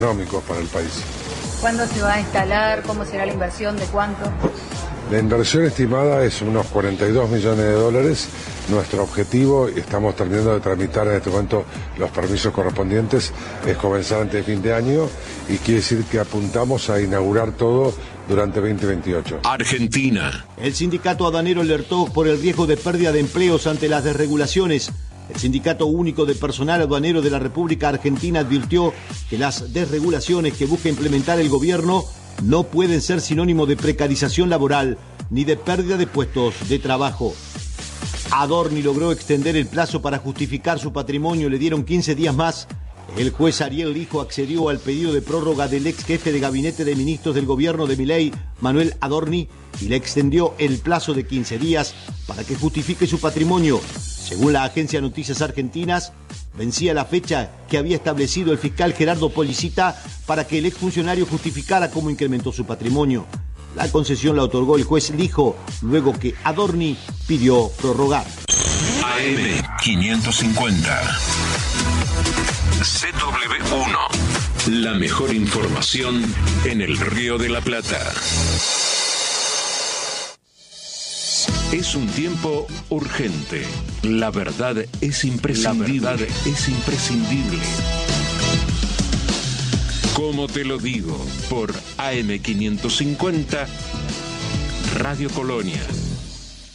económicos para el país. ¿Cuándo se va a instalar? ¿Cómo será la inversión? ¿De cuánto? La inversión estimada es unos 42 millones de dólares. Nuestro objetivo, y estamos terminando de tramitar en este momento los permisos correspondientes, es comenzar antes de fin de año y quiere decir que apuntamos a inaugurar todo durante 2028. Argentina. El sindicato aduanero alertó por el riesgo de pérdida de empleos ante las desregulaciones. El Sindicato Único de Personal Aduanero de la República Argentina advirtió que las desregulaciones que busca implementar el gobierno no pueden ser sinónimo de precarización laboral ni de pérdida de puestos de trabajo. Adorni logró extender el plazo para justificar su patrimonio, le dieron 15 días más. El juez Ariel Lijo accedió al pedido de prórroga del ex jefe de gabinete de ministros del gobierno de Milei, Manuel Adorni, y le extendió el plazo de 15 días para que justifique su patrimonio. Según la agencia Noticias Argentinas, vencía la fecha que había establecido el fiscal Gerardo Policita para que el exfuncionario justificara cómo incrementó su patrimonio. La concesión la otorgó el juez Lijo, luego que Adorni pidió prorrogar. AM 550. CW1. La mejor información en el Río de la Plata. Es un tiempo urgente. La verdad es imprescindible. Como te lo digo, por AM 550, Radio Colonia.